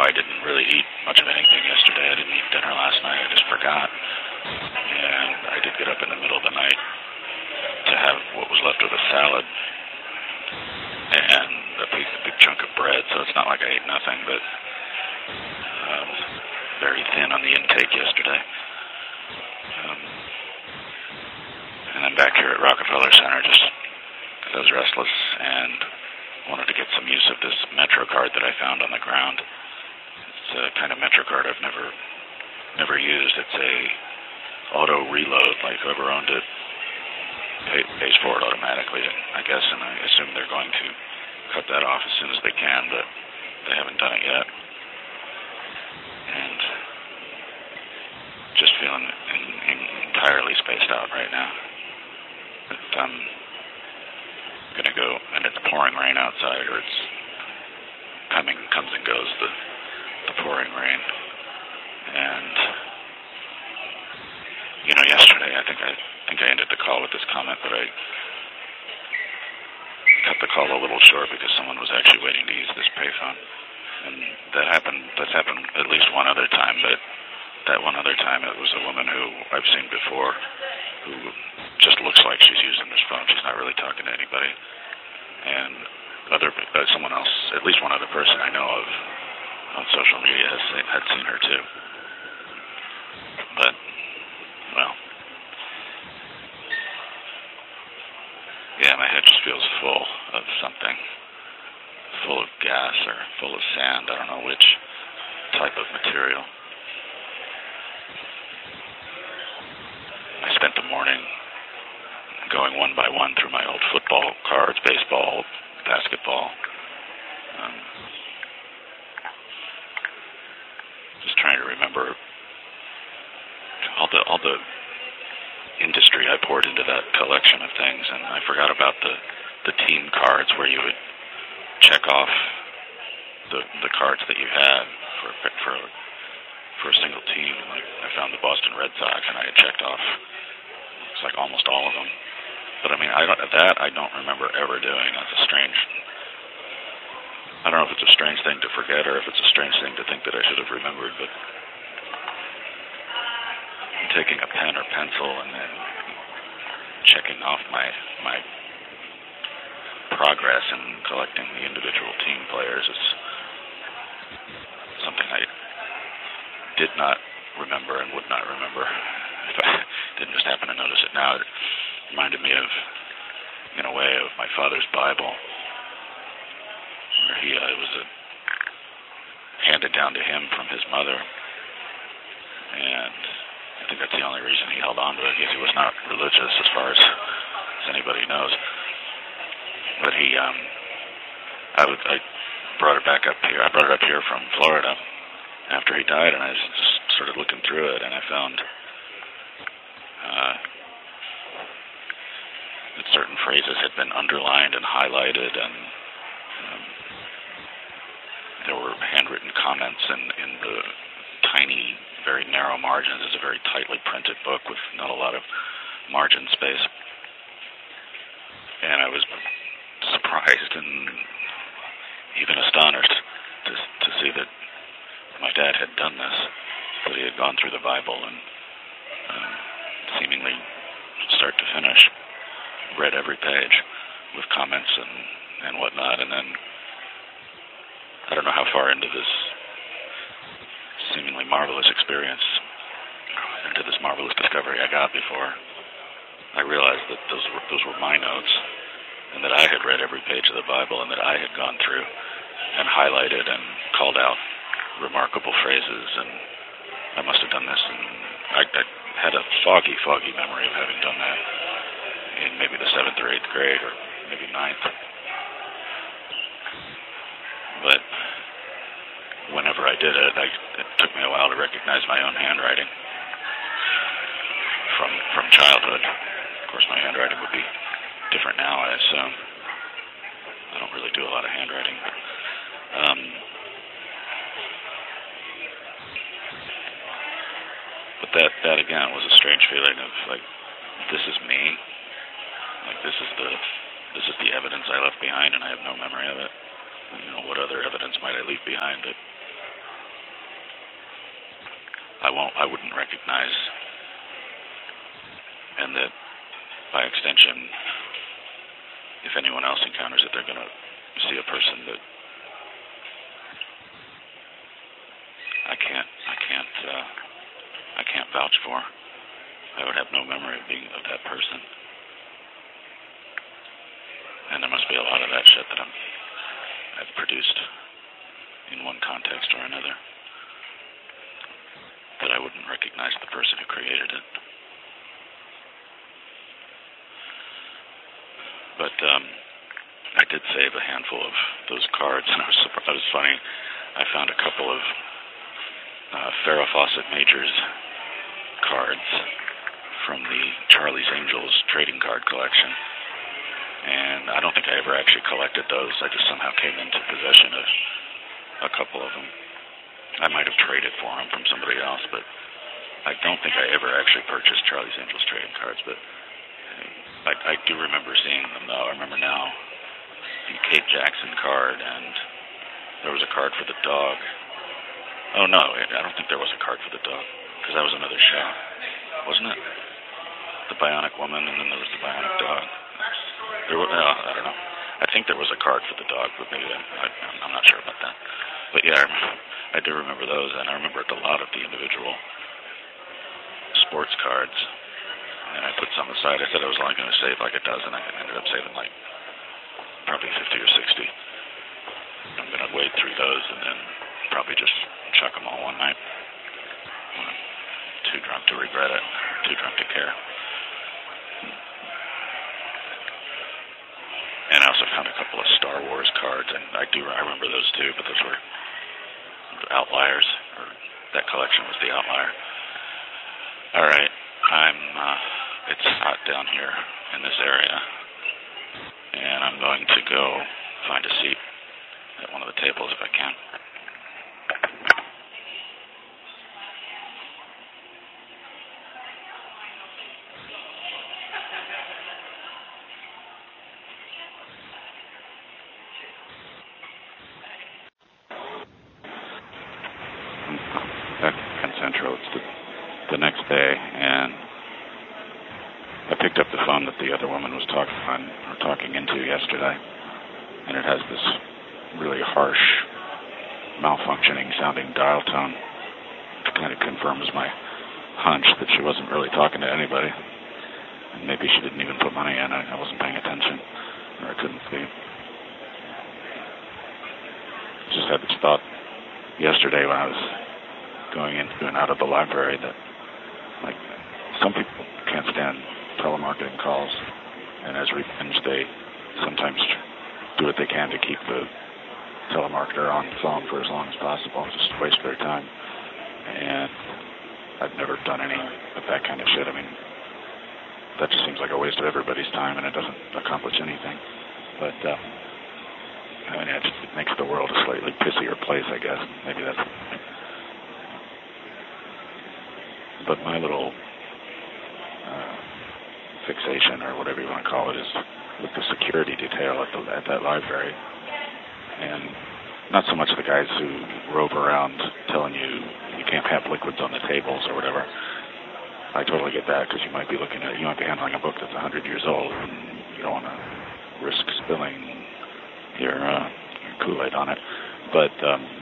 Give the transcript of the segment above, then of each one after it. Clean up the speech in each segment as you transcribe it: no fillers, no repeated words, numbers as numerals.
I didn't really eat much of anything yesterday. I didn't eat dinner last night. I just forgot. And I did get up in the middle of the night to have what was left of a salad and a big chunk of bread. So it's not like I ate nothing, but very thin on the intake yesterday. And I'm back here at Rockefeller Center just because I was restless and wanted to get some use of this Metro card that I found on the ground. It's a kind of Metro card I've never used. It's a auto reload, like whoever owned it pays for it automatically, I guess, and I assume they're going to cut that off as soon as they can, but they haven't done it yet. And just feeling entirely spaced out right now. But I'm going to go, and it's pouring rain outside, or it's comes and goes, the pouring rain. And, yesterday I think I ended the call with this comment, but I cut the call a little short because someone was actually waiting to use this payphone. And that's happened at least one other time, but that one other time it was a woman who I've seen before who just looks like she's using this phone. She's not really talking to anybody. And someone else, at least one other person I know of on social media had seen her too. But, well, yeah, my head just feels full of something. Full of gas or full of sand. I don't know which type of material. I spent the morning going one by one through my old football cards, baseball, basketball. Just trying to remember all the industry I poured into that collection of things, and I forgot about the team cards where you would check off the cards that you had for a single team. Like I found the Boston Red Sox, and I had checked off it's like almost all of them. But I mean, I don't remember ever doing. That's a strange. I don't know if it's a strange thing to forget or if it's a strange thing to think that I should have remembered. But I'm taking a pen or pencil and then checking off my progress in collecting the individual team players is something I did not remember and would not remember if I didn't just happen to notice it now. It reminded me of, in a way, of my father's Bible, where it was handed down to him from his mother, and I think that's the only reason he held on to it. He was not religious, as far as anybody knows. But I brought it back up here. I brought it up here from Florida after he died, and I just started looking through it, and I found that certain phrases had been underlined and highlighted, and there were handwritten comments in the tiny, very narrow margins. It's a very tightly printed book with not a lot of margin space, and I was surprised and even astonished to see that my dad had done this, that he had gone through the Bible and seemingly start to finish read every page with comments and whatnot, and then I don't know how far into this seemingly marvelous experience, into this marvelous discovery I got before I realized that those were my notes, and that I had read every page of the Bible, and that I had gone through and highlighted and called out remarkable phrases, and I must have done this, and I had a foggy memory of having done that in maybe the 7th or 8th grade, or maybe 9th. But whenever I did it, it took me a while to recognize my own handwriting from childhood. Of course, my handwriting would be different now, I assume. I don't really do a lot of handwriting, but that again was a strange feeling of like, this is me. Like this is the evidence I left behind, and I have no memory of it. What other evidence might I leave behind? But I wouldn't recognize, and that by extension, if anyone else encounters it, they're going to see a person that I can't vouch for. I would have no memory of that person, and there must be a lot of that shit that I've produced in one context or another, that I wouldn't recognize the person who created it. But I did save a handful of those cards, and I was funny. I found a couple of Farrah Fawcett Majors cards from the Charlie's Angels trading card collection, and I don't think I ever actually collected those. I just somehow came into possession of a couple of them. I might have traded for them from somebody else, but I don't think I ever actually purchased Charlie's Angels trading cards. But I do remember seeing them, though. I remember now the Kate Jackson card, and there was a card for the dog. Oh, no, I don't think there was a card for the dog, because that was another show, wasn't it? The Bionic Woman, and then there was the Bionic Dog. I don't know. I think there was a card for the dog, but maybe I'm not sure about that. But yeah, I do remember those, and I remembered a lot of the individual sports cards. And I put some aside. I said I was only going to save like a dozen. I ended up saving like probably 50 or 60. I'm going to wade through those and then probably just chuck them all one night. I'm too drunk to regret it, too drunk to care. And I also found a couple of Star Wars cards, and I remember those too, but those were outliers, or that collection was the outlier. All right, it's hot down here in this area, and I'm going to go find a seat at one of the tables if I can. Central. It's the next day, and I picked up the phone that the other woman was talking into yesterday, and it has this really harsh, malfunctioning sounding dial tone, which kind of confirms my hunch that she wasn't really talking to anybody. And maybe she didn't even put money in. I wasn't paying attention, or I couldn't see. Just had this thought yesterday when I was going into and out of the library that, like, some people can't stand telemarketing calls, and as revenge, they sometimes do what they can to keep the telemarketer on the phone for as long as possible, just waste their time. And I've never done any of that kind of shit. I mean, that just seems like a waste of everybody's time, and it doesn't accomplish anything. But I mean, it makes the world a slightly pissier place, I guess. Maybe that's. But my little fixation, or whatever you want to call it, is with the security detail at that library. And not so much the guys who rove around telling you can't have liquids on the tables or whatever. I totally get that, because you might be handling a book that's 100 years old, and you don't want to risk spilling your Kool-Aid on it. But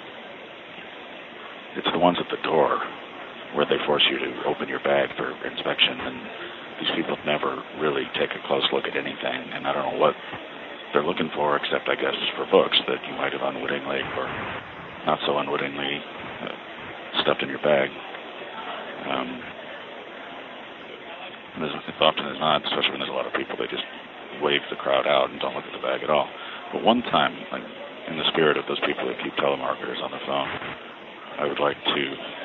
it's the ones at the door where they force you to open your bag for inspection, and these people never really take a close look at anything, and I don't know what they're looking for, except, I guess, for books that you might have unwittingly or not so unwittingly stuffed in your bag. As often as not, especially when there's a lot of people, they just wave the crowd out and don't look at the bag at all. But one time, like, in the spirit of those people that keep telemarketers on the phone, I would like to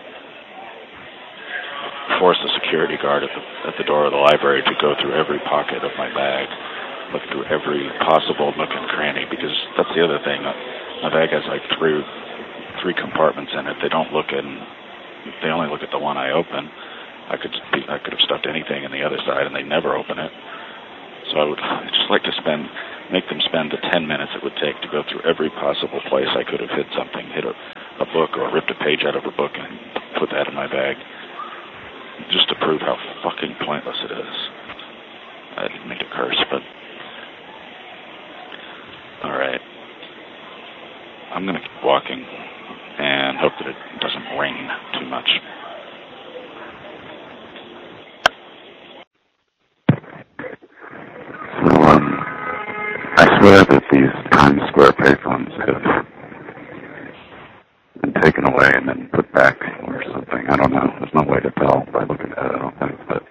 force the security guard at the door of the library to go through every pocket of my bag, look through every possible nook and cranny, because that's the other thing. My bag has like three compartments in it. They only look at the one I open. I could have stuffed anything in the other side, and they never open it. So I'd just like to make them spend the 10 minutes it would take to go through every possible place I could have hid something, hid a book, or ripped a page out of a book and put that in my bag just to prove how fucking pointless it is. I didn't mean to curse, but... Alright. I'm going to keep walking and hope that it doesn't rain too much. I swear that these Times Square payphones have been taken away and then put back or something. I don't know. There's no way to tell by looking at it, I don't think. But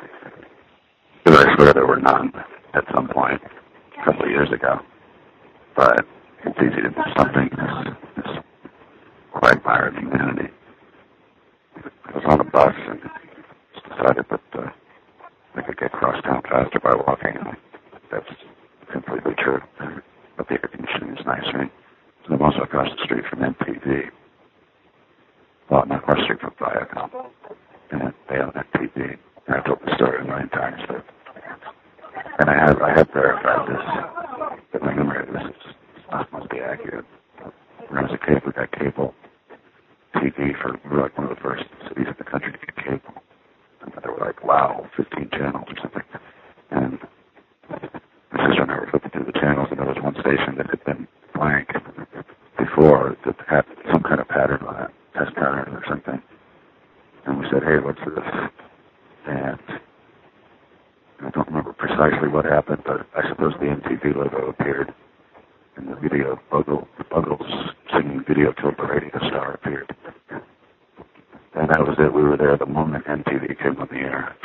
I swear there were none at some point a couple of years ago. But it's easy to do something this quagmire of humanity. I was on a bus and decided that I could get across town faster by walking. And that's completely true. But the air conditioning is nice, right? I'm also across the street from MTV. Well, not across the street from Viacom. And they own MTV. And I told the story in my entire script. And I have verified this. But my memory of this must be accurate. When I was a kid, we got cable TV we were like one of the first cities in the country to get cable. And there were like, wow, 15 channels or something. And my sister and I were flipping through the channels, and there was one station that had been blank before that had some kind of pattern on it, test pattern or something. And we said, hey, what's this? And I don't remember precisely what happened, but I suppose the MTV logo appeared. And the video, the Buggles singing Video Killed the Radio Star appeared. And that was it. We were there the moment MTV came on the air.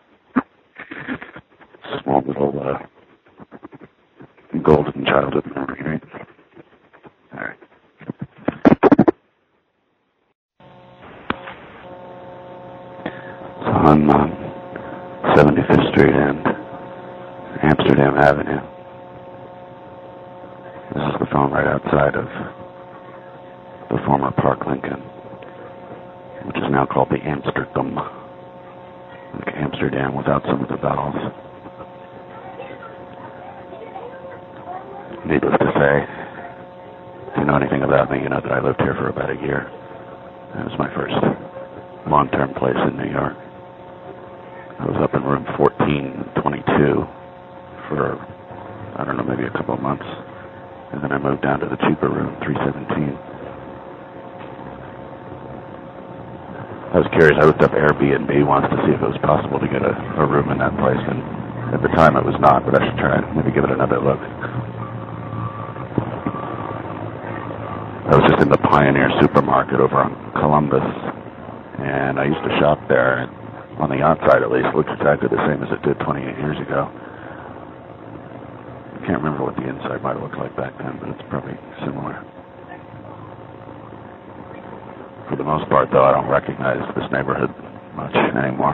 Small little golden childhood memory, right? All right. So on 75th Street and Amsterdam Avenue. This is the phone right outside of the former Park Lincoln, which is now called the Amsterdam. Like Amsterdam without some of the vowels. Needless to say, if you know anything about me, you know that I lived here for about a year. It was my first long-term place in New York. I was up in room 1422 for, I don't know, maybe a couple of months. And then I moved down to the cheaper room, 317. I was curious. I looked up Airbnb once to see if it was possible to get a room in that place. And at the time it was not, but I should try and maybe give it another look. I was just in the Pioneer supermarket over on Columbus. And I used to shop there. And on the outside, at least, it looked exactly the same as it did 28 years ago. I can't remember what the inside might look like back then, but it's probably similar. For the most part, though, I don't recognize this neighborhood much anymore.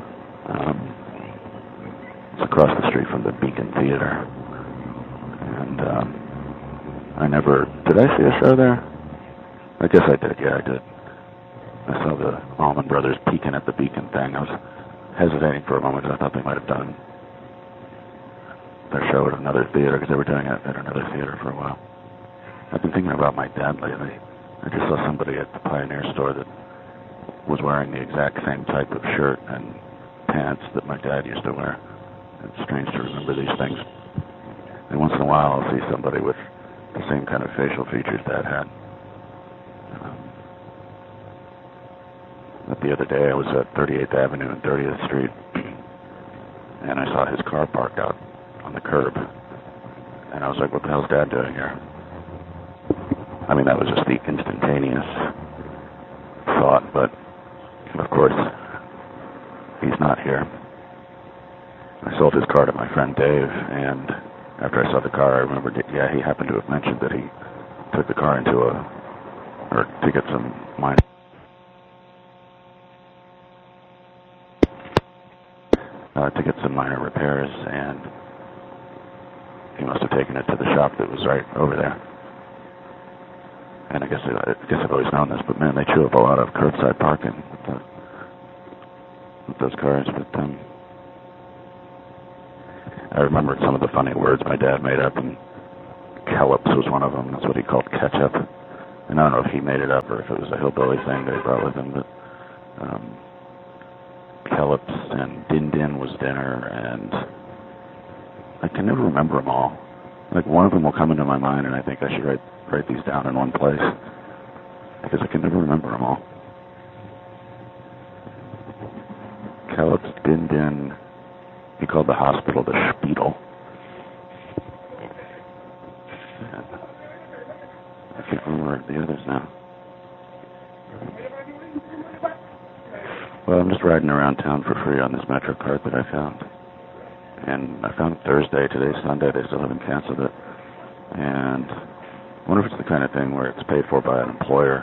It's across the street from the Beacon Theater. And I never... Did I see a show there? I guess I did, yeah, I did. I saw the Allman Brothers peeking at the Beacon thing. I was hesitating for a moment because I thought they might have done their show at another theater, because they were doing it at another theater for a while. I've been thinking about my dad lately. I just saw somebody at the Pioneer store that was wearing the exact same type of shirt and pants that my dad used to wear. It's strange to remember these things. And once in a while I'll see somebody with the same kind of facial features Dad had. But the other day I was at 38th Avenue and 30th Street, and I saw his car parked out on the curb. And I was like, what the hell's Dad doing here? I mean, that was just the instantaneous thought, but of course, he's not here. I sold his car to my friend Dave, and after I saw the car, I remembered, yeah, he happened to have mentioned that he took the car to get some minor repairs, and he must have taken it to the shop that was right over there. And I guess I've always known this, but man, they chew up a lot of curbside parking with those cars. But I remembered some of the funny words my dad made up, and Kellops was one of them. That's what he called ketchup. And I don't know if he made it up or if it was a hillbilly thing that he brought with him, but Kellops and Din Din was dinner, and I can never remember them all. Like, one of them will come into my mind, and I think I should write these down in one place, because I can never remember them all. Kellops, Din Din, he called the hospital the Spital. I can't remember the others now. Well, I'm just riding around town for free on this Metro card that I found. And I found it Thursday. Today's Sunday. They still haven't canceled it. And I wonder if it's the kind of thing where it's paid for by an employer.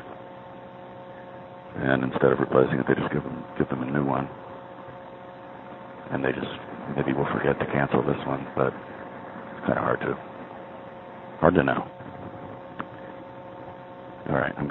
And instead of replacing it, they just give them a new one. And they just maybe will forget to cancel this one. But it's kind of hard to know. All right. I'm